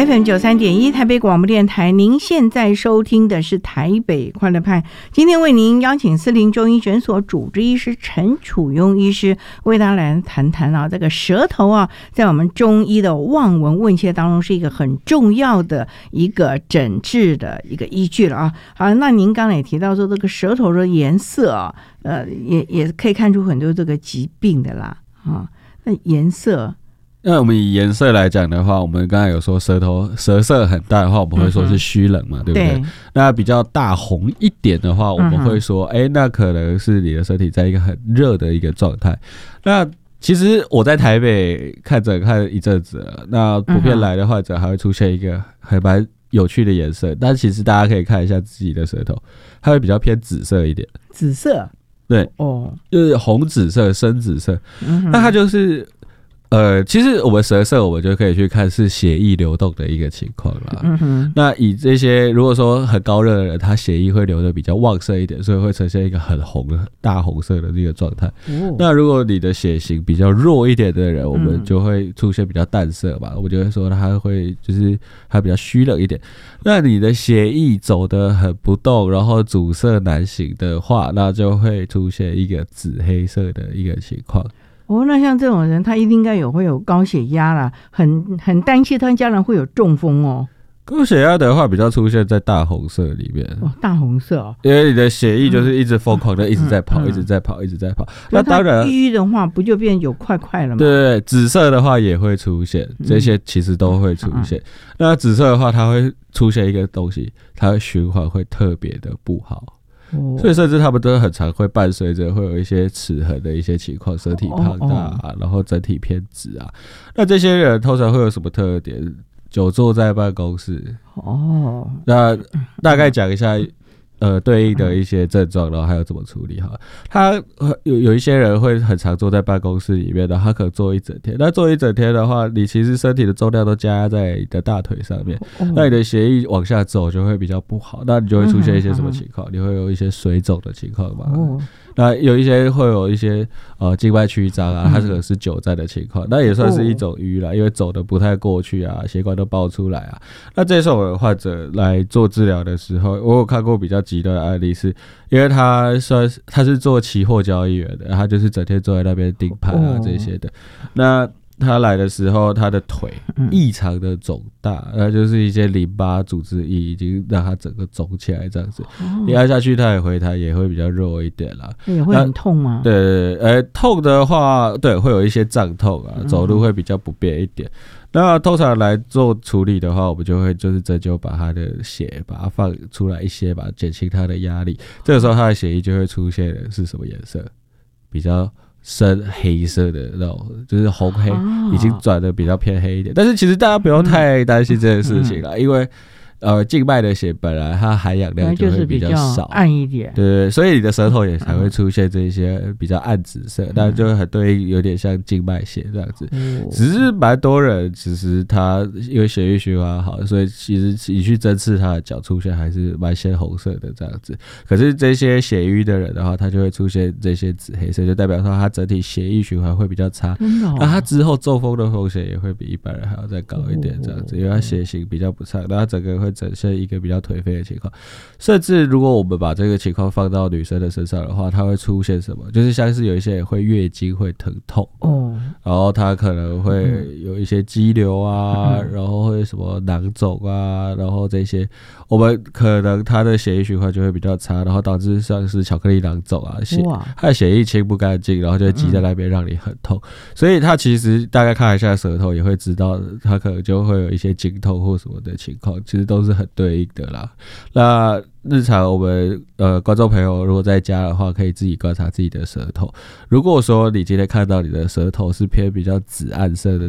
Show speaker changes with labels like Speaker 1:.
Speaker 1: FM93.1 台北广播电台，您现在收听的是台北快乐派。今天为您邀请四零中医诊所主治医师陈楚庸医师为大家来谈谈这个舌头在我们中医的望闻问切当中是一个很重要的一个诊治的一个依据了好，那您刚才也提到说这个舌头的颜色也可以看出很多这个疾病的啦那颜色。
Speaker 2: 那我们以颜色来讲的话，我们刚才有说舌色很大的话，我们会说是虚冷嘛，对不对？那比较大红一点的话，我们会说，那可能是你的身体在一个很热的一个状态。那其实我在台北看一阵子了，那普遍来的患者还会出现一个还蛮有趣的颜色，但其实大家可以看一下自己的舌头，它会比较偏紫色一点。紫色？对，就是红紫色、深紫色。那它就是其实我们舌色，我们就可以去看是血液流动的一个情况啦。那以这些如果说很高热的人，他血液会流得比较旺盛一点，所以会呈现一个很红的大红色的这个状态。那如果你的血型比较弱一点的人，我们就会出现比较淡色嘛，我们就会说他会就是还比较虚冷一点。那你的血液走得很不动，然后阻塞难行的话，那就会出现一个紫黑色的一个情况。
Speaker 1: 那像这种人他一定会有高血压啦，很担心他家人会有中风
Speaker 2: 高血压的话比较出现在大红色里面。
Speaker 1: 大红色
Speaker 2: 因为你的血液就是一直疯狂的一直在跑，一直在跑。那当然
Speaker 1: 淤的话不就变有块块了吗？
Speaker 2: 对，紫色的话也会出现，这些其实都会出现。那紫色的话它会出现一个东西，它会循环会特别的不好。所以甚至他们都很常会伴随着会有一些齿痕的一些情况，身体胖大然后整体偏直那这些人通常会有什么特点？久坐在办公室那大概讲一下对应的一些症状，然后还有怎么处理他有一些人会很常坐在办公室里面，然后他可能坐一整天。那坐一整天的话，你其实身体的重量都加在你的大腿上面，那你的血液往下走就会比较不好，那你就会出现一些什么情况？你会有一些水肿的情况嘛？那有一些会有一些静脉曲张它可能是久站的情况，那也算是一种瘀啦，因为走的不太过去血管都爆出来那这种患者来做治疗的时候，我有看过比较极端的案例，是因为他是做期货交易员的，他就是整天坐在那边盯盘这些的。那他来的时候，他的腿异常的肿大，那就是一些淋巴组织液已经让他整个肿起来这样子。你按下去，他也回弹也会比较弱一点啦。
Speaker 1: 也会很痛吗？
Speaker 2: 对，痛的话，对，会有一些胀痛走路会比较不便一点。那通常来做处理的话，我们就会就是针灸把他的血把它放出来一些，把它减轻他的压力。这个时候他的血液就会出现的是什么颜色？比较深黑色的那种，就是红黑，已经转的比较偏黑一点。但是其实大家不用太担心这件事情啦，因为静脉的血本来它含氧量就会比较少，
Speaker 1: 暗一点。
Speaker 2: 对，所以你的舌头也才会出现这些比较暗紫色，但就会很对应有点像静脉血这样子。只是蛮多人其实他因为血液循环好，所以其实你去针刺他的脚出现还是蛮鲜红色的这样子。可是这些血瘀的人的话，他就会出现这些紫黑色，就代表说他整体血液循环会比较差。那他之后中风的风险也会比一般人还要再高一点这样子，因为他血型比较不畅，然后整个会呈现一个比较颓废的情况。甚至如果我们把这个情况放到女生的身上的话，她会出现什么？就是像是有一些人会月经会疼痛然后她可能会有一些肌瘤然后会什么囊肿然后这些我们可能她的血液循环就会比较差，然后导致像是巧克力囊肿她的血液清不干净，然后就会积在那边让你很痛。所以她其实大概看一下舌头也会知道，她可能就会有一些经痛或什么的情况，其实都是很对应的啦。那日常我们观众朋友如果在家的话，可以自己观察自己的舌头。如果说你今天看到你的舌头是偏比较紫暗色的